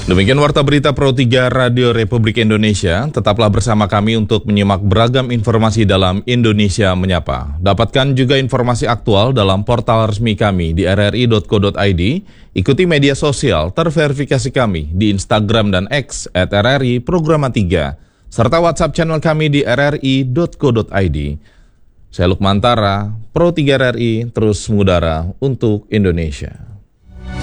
Demikian Warta Berita Pro 3 Radio Republik Indonesia. Tetaplah bersama kami untuk menyimak beragam informasi dalam Indonesia Menyapa. Dapatkan juga informasi aktual dalam portal resmi kami di rri.co.id. Ikuti media sosial terverifikasi kami di Instagram dan X @RRI Programa 3, serta WhatsApp channel kami di rri.co.id. Saya Lukmantara, Pro 3 RRI, terus mengudara untuk Indonesia.